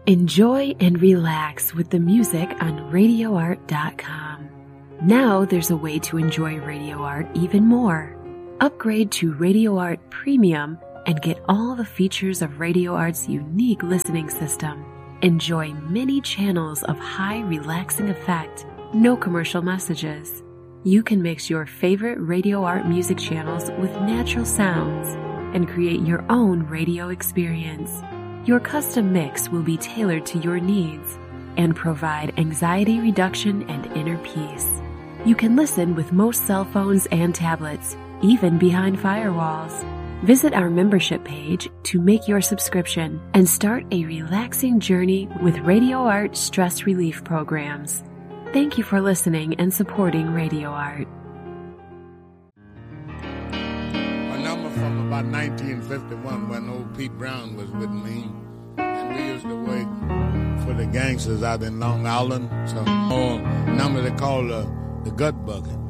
Enjoy and relax with the music on RadioArt.com. Now there's a way to enjoy Radio Art even more. Upgrade to Radio Art Premium and get all the features of Radio Art's unique listening system. Enjoy many channels of high relaxing effect, no commercial messages. You can mix your favorite Radio Art music channels with natural sounds and create your own radio experience. Your custom mix will be tailored to your needs and provide anxiety reduction and inner peace. You can listen with most cell phones and tablets, even behind firewalls. Visit our membership page to make your subscription and start a relaxing journey with Radio Art stress relief programs. Thank you for listening and supporting Radio Art. A number from about 1951 when old Pete Brown was with me, and we used to work for the gangsters out in Long Island. So, a number they call the Gut Bucket.